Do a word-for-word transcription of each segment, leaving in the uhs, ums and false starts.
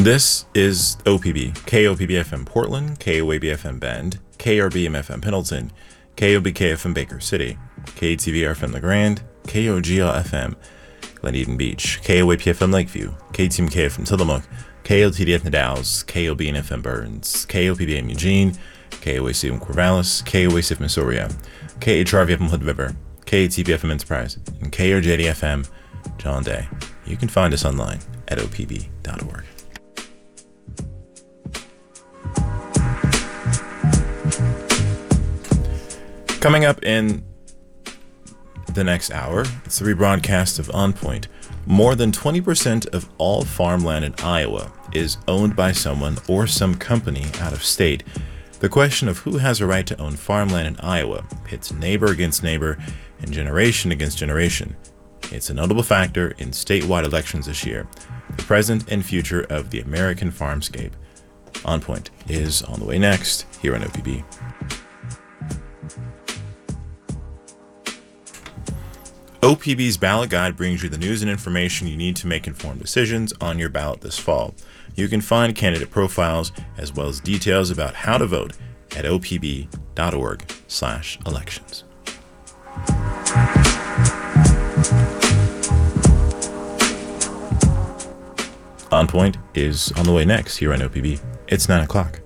This is O P B, K O P B F M Portland, K O A B F M Bend, K R B M F M Pendleton, K O B K F M Baker City, K A T V R F M LeGrand, K O G L F M Glen Eden Beach, K O A P F M Lakeview, K T M K F M Tillamook, K L T D F Nadals, K O B N F M Burns, K O P B M Eugene, K O A C F M Corvallis, K O A C F M Soria, K H R V F M Hood River, K A T B F M Enterprise, and K O J D F M John Day. You can find us online at O P B dot org. Coming up in the next hour, it's the rebroadcast of On Point. More than twenty percent of all farmland in Iowa is owned by someone or some company out of state. The question of who has a right to own farmland in Iowa pits neighbor against neighbor and generation against generation. It's a notable factor in statewide elections this year. The present and future of the American farmscape. On Point is on the way next here on O P B. O P B's Ballot Guide brings you the news and information you need to make informed decisions on your ballot this fall. You can find candidate profiles as well as details about how to vote at O P B dot org slash elections. On Point is on the way next here on O P B. It's nine o'clock.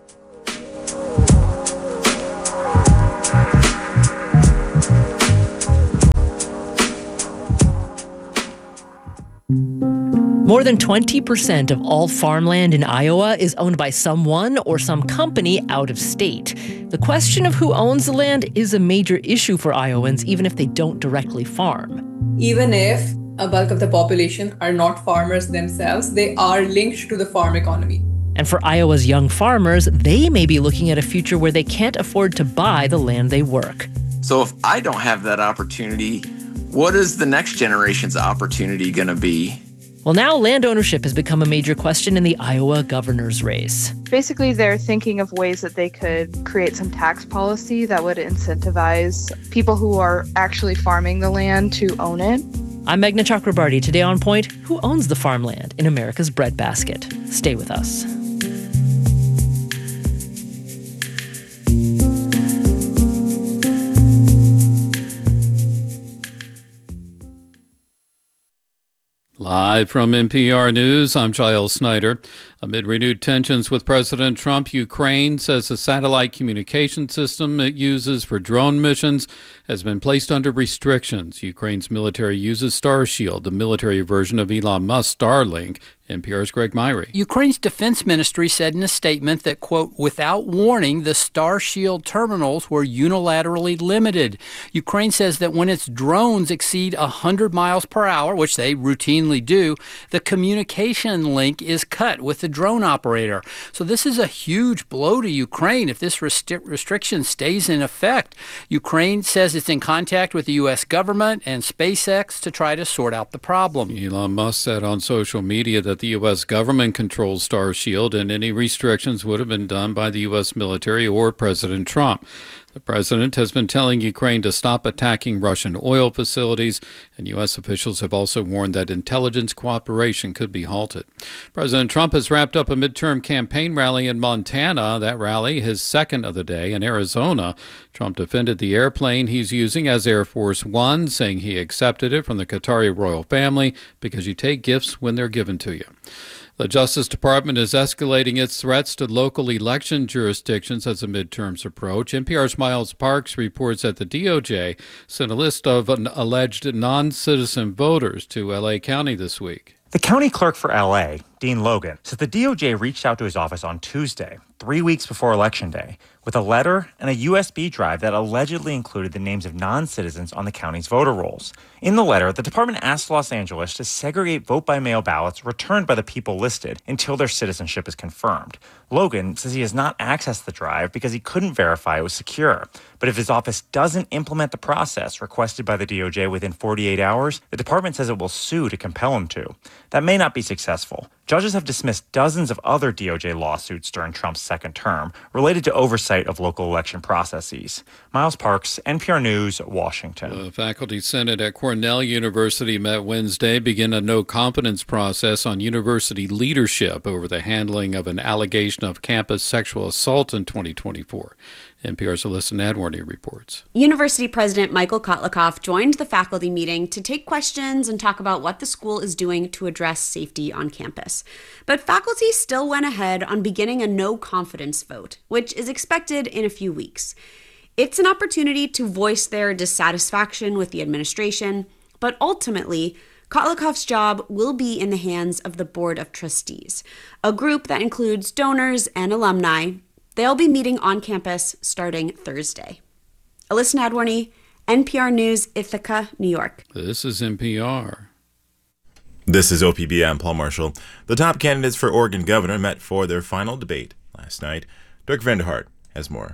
More than twenty percent of all farmland in Iowa is owned by someone or some company out of state. The question of who owns the land is a major issue for Iowans, even if they don't directly farm. Even if a bulk of the population are not farmers themselves, they are linked to the farm economy. And for Iowa's young farmers, they may be looking at a future where they can't afford to buy the land they work. So if I don't have that opportunity, what is the next generation's opportunity going to be? Well, now land ownership has become a major question in the Iowa governor's race. Basically, they're thinking of ways that they could create some tax policy that would incentivize people who are actually farming the land to own it. I'm Meghna Chakrabarty. Today on Point, who owns the farmland in America's breadbasket? Stay with us. Live from N P R News, I'm Giles Snyder. Amid renewed tensions with President Trump, Ukraine says the satellite communication system it uses for drone missions has been placed under restrictions. Ukraine's military uses Starshield, the military version of Elon Musk's Starlink. N P R's Greg Myrie. Ukraine's defense ministry said in a statement that, quote, without warning, the Starshield terminals were unilaterally limited. Ukraine says that when its drones exceed one hundred miles per hour, which they routinely do, the communication link is cut with the drone operator. So this is a huge blow to Ukraine if this rest- restriction stays in effect. Ukraine says it's in contact with the U S government and SpaceX to try to sort out the problem. Elon Musk said on social media that the U S government controls Starshield and any restrictions would have been done by the U S military or President Trump. The president has been telling Ukraine to stop attacking Russian oil facilities, and U S officials have also warned that intelligence cooperation could be halted. President Trump has wrapped up a midterm campaign rally in Montana. That rally, his second of the day. In Arizona, Trump defended the airplane he's using as Air Force One, saying he accepted it from the Qatari royal family because you take gifts when they're given to you. The Justice Department is escalating its threats to local election jurisdictions as the midterms approach. N P R's Miles Parks reports that the D O J sent a list of alleged non-citizen voters to L A County this week. The county clerk for L A, Dean Logan, says the D O J reached out to his office on Tuesday, three weeks before Election Day, with a letter and a U S B drive that allegedly included the names of non-citizens on the county's voter rolls. In the letter, the department asked Los Angeles to segregate vote-by-mail ballots returned by the people listed until their citizenship is confirmed. Logan says he has not accessed the drive because he couldn't verify it was secure. But if his office doesn't implement the process requested by the D O J within forty-eight hours, the department says it will sue to compel him to. That may not be successful. Judges have dismissed dozens of other D O J lawsuits during Trump's second term, related to oversight of local election processes. Miles Parks, N P R News, Washington. The Faculty Senate at Cornell University met Wednesday, begin a no-confidence process on university leadership over the handling of an allegation of campus sexual assault in twenty twenty-four. N P R's Alyssa Nadworny reports. University President Michael Kotlikoff joined the faculty meeting to take questions and talk about what the school is doing to address safety on campus. But faculty still went ahead on beginning a no-confidence vote, which is expected in a few weeks. It's an opportunity to voice their dissatisfaction with the administration, but ultimately, Kotlikoff's job will be in the hands of the Board of Trustees, a group that includes donors and alumni. They'll be meeting on campus starting Thursday. Alyssa Nadworny, N P R News, Ithaca, New York. This is N P R. This is O P B. I'm Paul Marshall. The top candidates for Oregon governor met for their final debate last night. Dirk Vanderhart has more.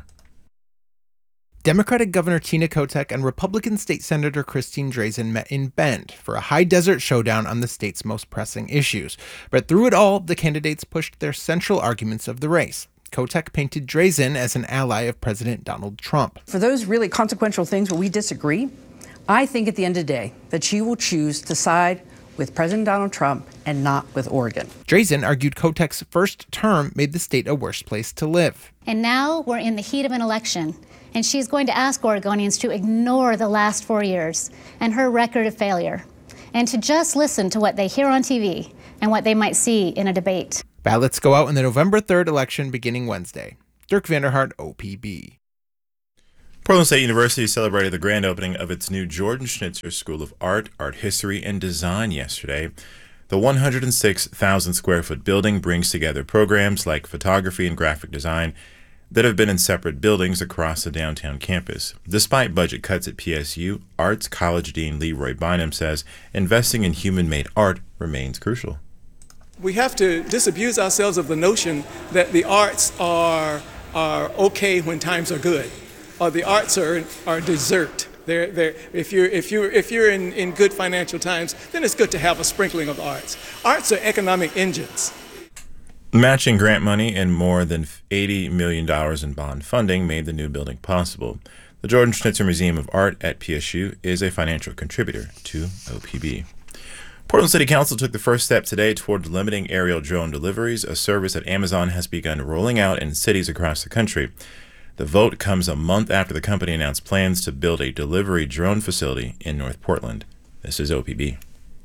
Democratic Governor Tina Kotek and Republican State Senator Christine Drazan met in Bend for a high-desert showdown on the state's most pressing issues. But through it all, the candidates pushed their central arguments of the race. Kotek painted Drazan as an ally of President Donald Trump. For those really consequential things where we disagree, I think at the end of the day that she will choose to side with President Donald Trump and not with Oregon. Drazan argued Kotek's first term made the state a worse place to live. And now we're in the heat of an election, and she's going to ask Oregonians to ignore the last four years and her record of failure, and to just listen to what they hear on T V and what they might see in a debate. Ballots go out in the November third election beginning Wednesday. Dirk Vanderhart, O P B. Portland State University celebrated the grand opening of its new Jordan Schnitzer School of Art, Art History, and Design yesterday. The one hundred six thousand square foot building brings together programs like photography and graphic design that have been in separate buildings across the downtown campus. Despite budget cuts at P S U, Arts College Dean Leroy Bynum says investing in human-made art remains crucial. We have to disabuse ourselves of the notion that the arts are are okay when times are good, or the arts are are dessert. They're, they're, if you're if you're if you're in, in good financial times, then it's good to have a sprinkling of arts. Arts are economic engines. Matching grant money and more than eighty million dollars in bond funding made the new building possible. The Jordan Schnitzer Museum of Art at P S U is a financial contributor to O P B. Portland City Council took the first step today toward limiting aerial drone deliveries, a service that Amazon has begun rolling out in cities across the country. The vote comes a month after the company announced plans to build a delivery drone facility in North Portland. This is O P B.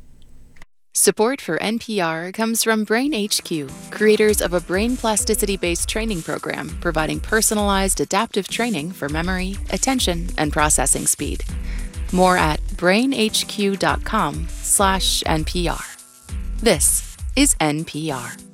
Support for N P R comes from Brain H Q, creators of a brain plasticity-based training program providing personalized adaptive training for memory, attention, and processing speed. More at brainhq.com slash NPR. This is N P R.